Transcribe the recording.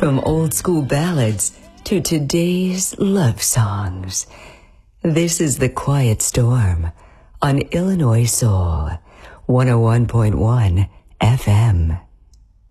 From old school ballads to today's love songs. This is The Quiet Storm on Illinois Soul, 101.1 FM.